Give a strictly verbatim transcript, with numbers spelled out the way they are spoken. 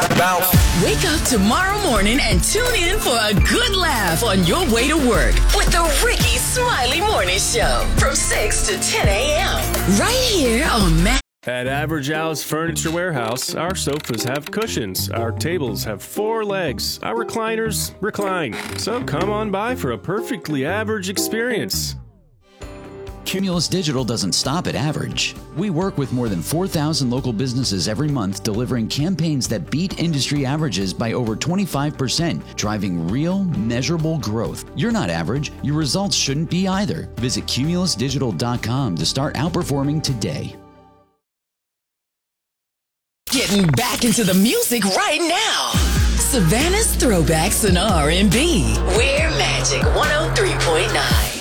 Bounce. Wake up tomorrow morning and tune in for a good laugh on your way to work with the Ricky Smiley Morning Show from six to ten a.m. right here on Mac. At Average Al's Furniture Warehouse, our sofas have cushions, our tables have four legs, our recliners recline. So come on by for a perfectly average experience. Cumulus Digital doesn't stop at average. We work with more than four thousand local businesses every month, delivering campaigns that beat industry averages by over twenty-five percent, driving real, measurable growth. You're not average. Your results shouldn't be either. Visit cumulus digital dot com to start outperforming today. Getting back into the music right now. Savannah's Throwbacks and R and B. We're Magic one oh three point nine.